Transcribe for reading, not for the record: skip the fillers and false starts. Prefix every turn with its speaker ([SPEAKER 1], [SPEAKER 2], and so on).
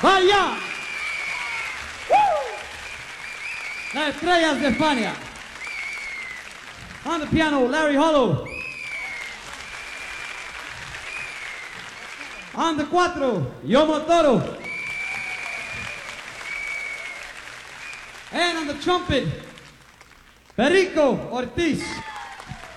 [SPEAKER 1] Vaya. Las estrellas de España. On the piano, Larry Hollow. On the cuatro, Yomo Toro. And on the trumpet, Perico Ortiz.